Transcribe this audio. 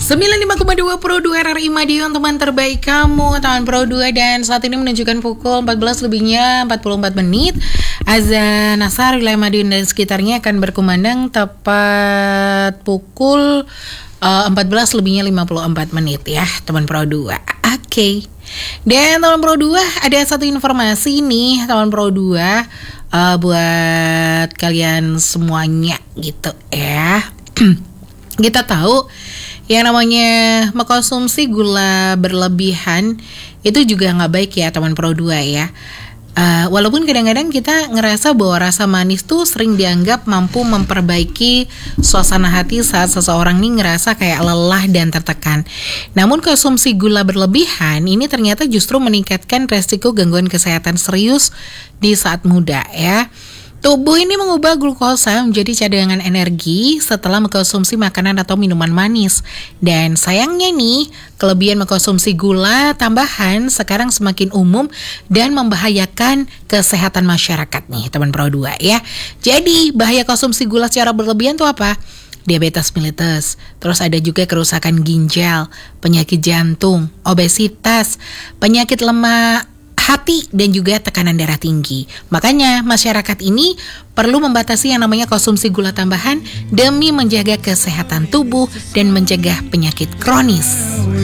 95,2 Pro 2 RRI Madiun, teman terbaik kamu, teman Pro 2. Dan saat ini menunjukkan pukul 14 lebihnya 44 menit. Azan Asar wilayah Madiun dan sekitarnya akan berkumandang tepat pukul 14 lebihnya 54 menit ya, teman Pro 2. Oke. Dan teman Pro 2, ada satu informasi nih teman Pro 2 buat kalian semuanya gitu ya. Kita tahu yang namanya mengkonsumsi gula berlebihan itu juga nggak baik ya teman Pro 2 ya. Walaupun kadang-kadang kita ngerasa bahwa rasa manis tuh sering dianggap mampu memperbaiki suasana hati saat seseorang nih ngerasa kayak lelah dan tertekan. Namun konsumsi gula berlebihan ini ternyata justru meningkatkan resiko gangguan kesehatan serius di saat muda ya. Tubuh ini mengubah glukosa menjadi cadangan energi setelah mengkonsumsi makanan atau minuman manis. Dan sayangnya nih, kelebihan mengkonsumsi gula tambahan sekarang semakin umum dan membahayakan kesehatan masyarakat nih, teman Pro 2 ya. Jadi, bahaya konsumsi gula secara berlebihan itu apa? Diabetes mellitus, terus ada juga kerusakan ginjal, penyakit jantung, obesitas, penyakit lemak hati, dan juga tekanan darah tinggi. Makanya masyarakat ini perlu membatasi yang namanya konsumsi gula tambahan demi menjaga kesehatan tubuh dan mencegah penyakit kronis.